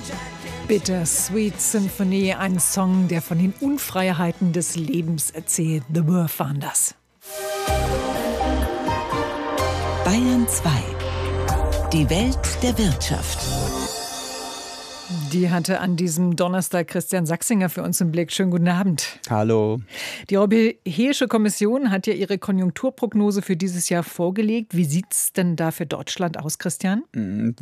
Bittersweet Symphony, ein Song, der von den Unfreiheiten des Lebens erzählt. The Wurf waren das. Bayern 2. Die Welt der Wirtschaft. Die hatte an diesem Donnerstag Christian Sachsinger für uns im Blick. Schönen guten Abend. Hallo. Die Europäische Kommission hat ja ihre Konjunkturprognose für dieses Jahr vorgelegt. Wie sieht es denn da für Deutschland aus, Christian?